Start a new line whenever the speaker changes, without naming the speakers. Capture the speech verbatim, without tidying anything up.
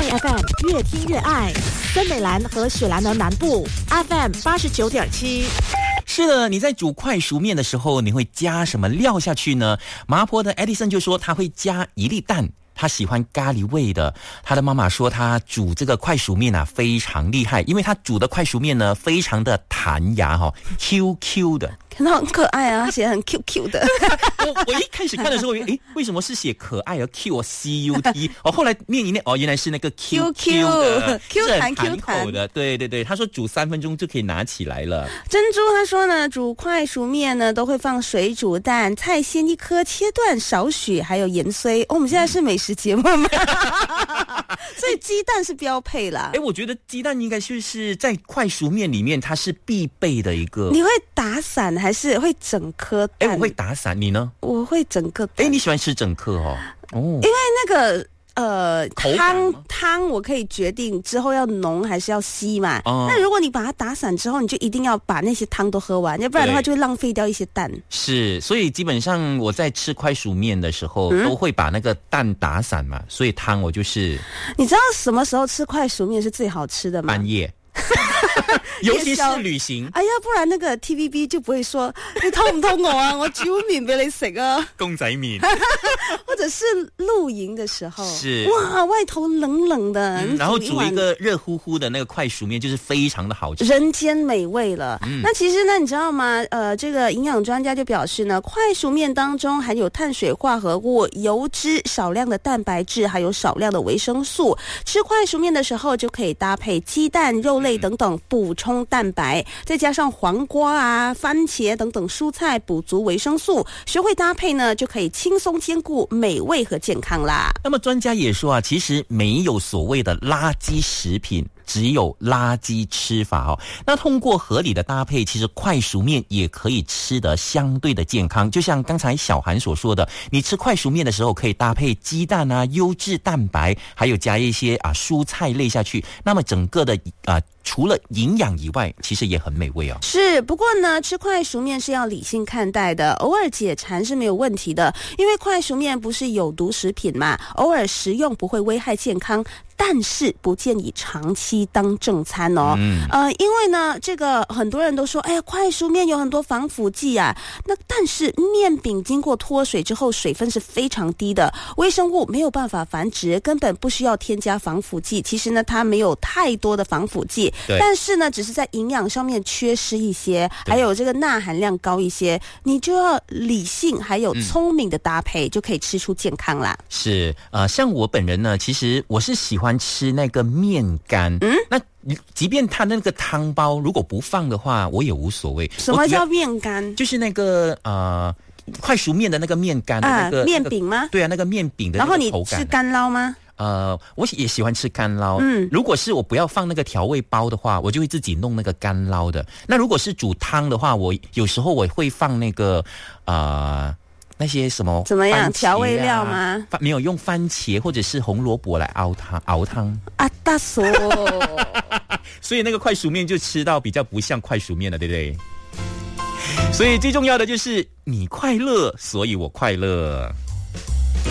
F M 越听越爱，森美兰和雪兰莪南部 F M 八十九点七。
是的，你在煮快熟面的时候，你会加什么料下去呢？麻婆的 Edison 就说他会加一粒蛋。他喜欢咖喱味的，他的妈妈说他煮这个快熟面啊非常厉害，因为他煮的快熟面呢非常的弹牙哈、哦、，Q Q 的，
看到很可爱啊，写很 Q Q 的。
我我一开始看的时候，诶，为什么是写可爱而 Q 哦 C U T？ 哦，后来面一念哦，原来是那个 Q Q 的
Q 弹
Q
弹
口的，对对对，他说煮三分钟就可以拿起来了。
珍珠他说呢，煮快熟面呢都会放水煮蛋、菜先一颗切断少许，还有盐碎。哦，我们现在是美食节目吗？所以鸡蛋是标配啦。
哎，我觉得鸡蛋应该就是在快熟面里面，它是必备的一个。
你会打散还是会整颗蛋？
哎，我会打散，你呢？
我会整个蛋。
哎，你喜欢吃整颗哦？哦，
因为那个。呃，汤汤我可以决定之后要浓还是要稀嘛。哦、那如果你把它打散之后，你就一定要把那些汤都喝完，要不然的话就会浪费掉一些蛋。
是，所以基本上我在吃快熟面的时候、嗯、都会把那个蛋打散嘛，所以汤我就是。
你知道什么时候吃快熟面是最好吃的吗？
半夜。尤其是旅行，
哎呀，不然那个 T V B 就不会说你偷唔偷我啊，我煮面俾你食啊，
公仔面，
或者是露营的时候，
是
哇，外头冷冷的、
嗯，然后煮一个热乎乎的那个快熟面，就是非常的好吃，
人间美味了。嗯、那其实呢，你知道吗？呃，这个营养专家就表示呢，快熟面当中含有碳水化合物、油脂、少量的蛋白质，还有少量的维生素。吃快熟面的时候，就可以搭配鸡蛋、肉类等等补充蛋白，再加上黄瓜啊、番茄等等蔬菜补足维生素，学会搭配呢，就可以轻松兼顾美味和健康啦。
那么专家也说啊，其实没有所谓的垃圾食品，只有垃圾吃法哦。那通过合理的搭配，其实快熟面也可以吃得相对的健康。就像刚才小涵所说的，你吃快熟面的时候可以搭配鸡蛋啊、优质蛋白，还有加一些啊蔬菜类下去，那么整个的啊除了营养以外，其实也很美味哦。
是，不过呢，吃快熟面是要理性看待的，偶尔解馋是没有问题的，因为快熟面不是有毒食品嘛，偶尔食用不会危害健康。但是不建议长期当正餐哦。嗯、呃，因为呢，这个很多人都说，哎呀，快熟面有很多防腐剂啊。那但是面饼经过脱水之后，水分是非常低的，微生物没有办法繁殖，根本不需要添加防腐剂。其实呢，它没有太多的防腐剂，但是呢，只是在营养上面缺失一些，还有这个钠含量高一些，你就要理性还有聪明的搭配，嗯、就可以吃出健康啦。
是，呃，像我本人呢，其实我是喜欢吃那个面干，嗯，那即便它那个汤包如果不放的话，我也无所谓。
什么叫面干？
就是那个呃快熟面的那个面干的那个、
啊、面饼吗、那
个？对啊，那个面饼的那个口感。然后
你吃干捞吗？
呃，我也喜欢吃干捞。嗯，如果是我不要放那个调味包的话，我就会自己弄那个干捞的。那如果是煮汤的话，我有时候我会放那个啊。呃那些什么
怎么样调味料吗？
没有，用番茄或者是红萝卜来熬汤熬汤
啊，大嫂。
所以那个快熟面就吃到比较不像快熟面了，对不对？所以最重要的就是你快乐，所以我快乐。